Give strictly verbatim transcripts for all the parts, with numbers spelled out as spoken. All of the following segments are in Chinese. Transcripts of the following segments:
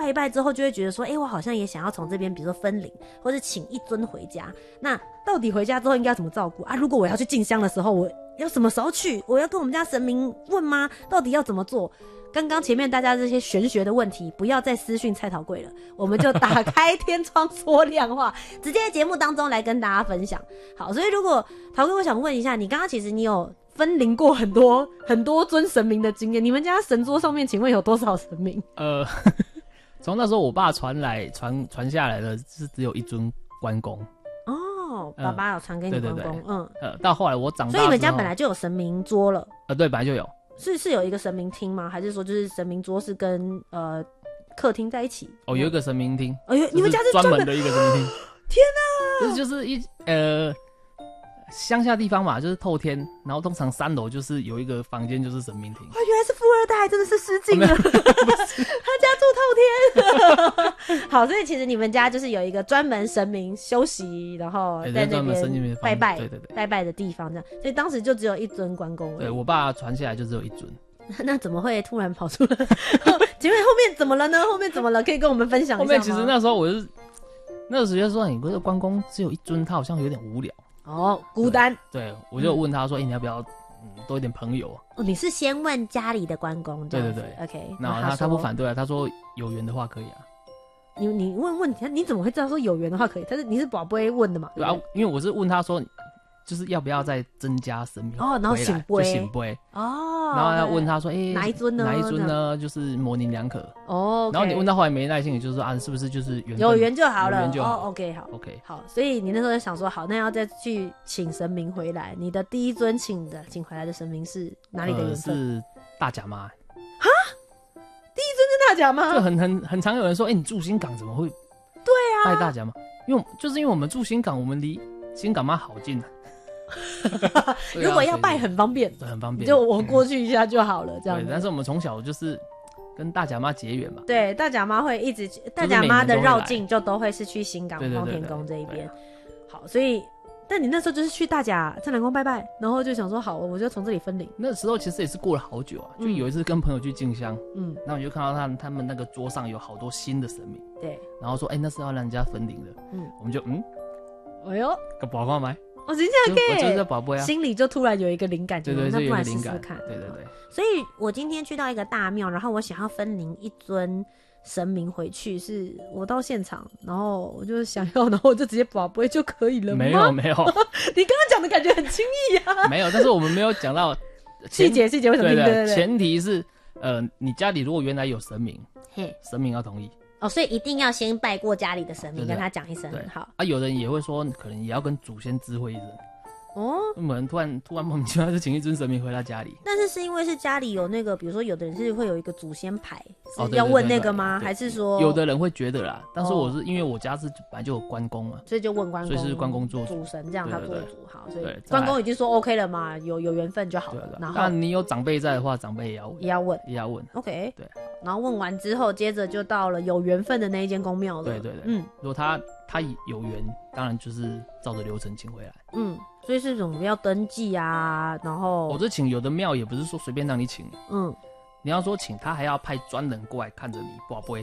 拜一拜之后，就会觉得说，哎、欸，我好像也想要从这边，比如说分灵，或是请一尊回家。那到底回家之后应该要怎么照顾啊？如果我要去进香的时候，我要什么时候去？我要跟我们家神明问吗？到底要怎么做？刚刚前面大家这些玄学的问题，不要再私讯蔡桃贵了，我们就打开天窗说亮话，直接在节目当中来跟大家分享。好，所以如果桃贵，我想问一下，你刚刚其实你有分灵过很多很多尊神明的经验，你们家神桌上面请问有多少神明？ 呃，从那时候我爸传来传传下来的是只有一尊关公。 哦，爸爸有传给你关公，对对对，嗯， 呃，到后来我长大， 所以你们家本来就有神明桌了？ 呃，对，本来就有。 是是有一个神明厅吗？还是说就是神明桌是跟呃客厅在一起？ 哦，有一个神明厅。 哦，你们家是专门的一个神明厅。 天哪！ 就是就是一呃乡下地方嘛，就是透天，然后通常三楼就是有一个房间就是神明厅。 哇，原来是富二代，真的是失敬了。哦、他家住透天。好，所以其实你们家就是有一个专门神明休息，然后在那边拜拜， 对对对， 拜拜的地方这样。所以当时就只有一尊关公而已。 对，我爸传下来就只有一尊。 那怎么会突然跑出来？请问后面怎么了呢？后面怎么了？可以跟我们分享一下吗？ 后面其实那时候我是那个时候说，你不是关公只有一尊，他好像有点无聊。 哦，孤单。 对，对我就问他说：“哎、嗯欸，你要不要嗯多一点朋友？” 哦，你是先问家里的关公， 对对对 ，OK。 那他他不反对啊，他说有缘的话可以啊。 你你问问题，你怎么会知道说有缘的话可以？但是你是宝贝问的嘛？ 对啊，因为我是问他说，就是要不要再增加神明哦，然后醒杯， 就醒杯哦， 然后要问他说，哎、欸， 哪一尊呢？ 哪一尊呢？就是模棱两可哦。 然后你问到后来没耐心，你就说啊，是不是就是缘有缘就好了？ 有缘就好。 哦 ，OK， 好 ，OK， 好。所以你那时候就想说，好，那要再去请神明回来。你的第一尊请的请回来的神明是哪里的缘分？ 呃、是大甲妈。 哈，第一尊是大甲妈， 就很很很常有人说，哎、欸，你住新港怎么会？ 对啊， 拜大甲妈，因为就是因为我们住新港，我们离新港妈好近啊。 啊、如果要拜很方便， 很方便， 就我过去一下就好了，这样。 对，但是我们从小就是跟大甲妈结缘嘛。 对，大甲妈会一直，大甲妈的绕境就都会是去新港光田宫这一边。好，所以，但你那时候就是去大甲镇澜宫拜拜，然后就想说，好，我就从这里分灵。 那时候其实也是过了好久啊，就有一次跟朋友去进香，嗯，然后你就看到他他们那个桌上有好多新的神明， 对， 然后说，哎、欸，那是要让人家分灵的，嗯，我们就嗯， 哎呦， 个宝宝买。 我真的可以， 我就是宝贝啊， 心里就突然有一个灵感， 对对， 那不然试试试看， 对对对。 所以我今天去到一个大庙，然后我想要分灵一尊神明回去，是我到现场，然后我就想要，然后我就直接宝贝就可以了吗？ 没有没有， 你刚刚讲的感觉很轻易啊。 没有，但是我们没有讲到细节，细节为什么？对对对， 前提是呃，你家里如果原来有神明，嘿，神明要同意。 哦，所以一定要先拜过家里的神明，跟他讲一声好。 啊，有人也会说，可能也要跟祖先知会一声。哦，我们突然突然莫名其妙就请一尊神明回到家里， 但是是因为是家里有那个，比如说有的人是会有一个祖先牌，是要问那个吗？还是说有的人会觉得啦？但是我是因为我家是本来就有关公嘛， 所以就问关公， 所以是关公做主神，这样他做主好，所以关公已经说 OK 了嘛，有有缘分就好了。然后， 但你有长辈在的话，长辈也要问， 也要问， 也要问。 OK， 对。 然后问完之后，接着就到了有缘分的那一间宫庙了。 对对对，嗯，如果他他有缘，当然就是照着流程请回来。嗯。 所以是什么要登记啊，然后我这请有的庙也不是说随便让你请，嗯，你要说请他还要派专人过来看着你跋杯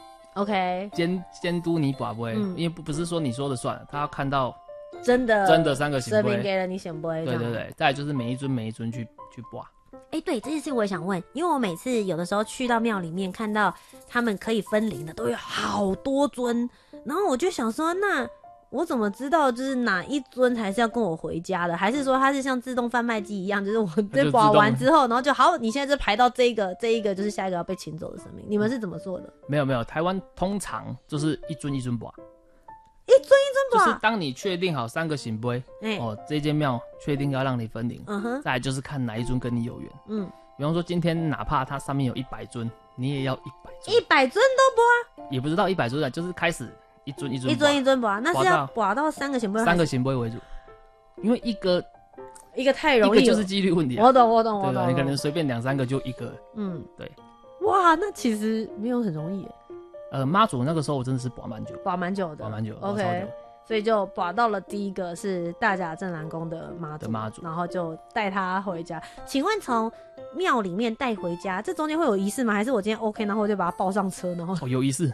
，OK， 监监督你跋杯，嗯，因为不不是说你说的算了，他要看到真的真的三个神明给了你显杯， 对对对，再来就是每一尊每一尊去去跋。 哎、欸，对这件事我也想问，因为我每次有的时候去到庙里面看到他们可以分灵的都有好多尊，然后我就想说那。我怎么知道就是哪一尊才是要跟我回家的？还是说它是像自动贩卖机一样，就是我这拔完之后，然后就好，你现在就排到这一个，这一个就是下一个要被请走的神明。你们是怎么做的？ 没有没有，台湾通常就是一尊一尊拔， 一尊一尊拔。 就是当你确定好三个醒杯，欸、哦，这间庙确定要让你分灵，嗯哼，再来就是看哪一尊跟你有缘。嗯，比方说今天哪怕它上面有一百尊，你也要一百尊， 一百尊都拔， 也不知道一百尊的，就是开始。一尊一尊一尊一尊拔，那是要拔到三个显杯， 三个显杯为主，因为一个一个太容易了， 一个就是几率问题、啊。 我懂我懂我懂， 你可能随便两三个就一个，嗯，对。 哇，那其实没有很容易耶。 呃，妈祖那个时候我真的是拔蛮久， 拔蛮久的， 拔蛮久 ，OK。所以就拔到了第一个是大甲镇澜宫的妈祖， 妈祖， 然后就带他回家。请问从庙里面带回家，这中间会有仪式吗？还是我今天 OK， 然后我就把他抱上车，然后、 哦、有仪式，